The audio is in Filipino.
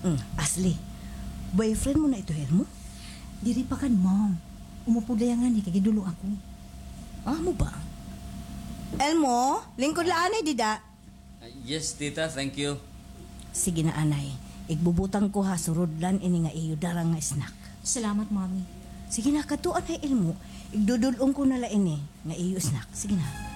Asli, boyfriend mo na ito, Elmo? Diri pa kan, ma'am. Umupudayangan ni kagidulo ako. Mo ba? Elmo, lingkod laanay, dida. Yes, tita, thank you. Sige na, anay. Igbubutang ko ha, surudlan ini nga iyo darang nga snack. Salamat, mami. Sige na, katuan ay Elmo. Igdudulong ko na la ini nga iyo snack. Sige na.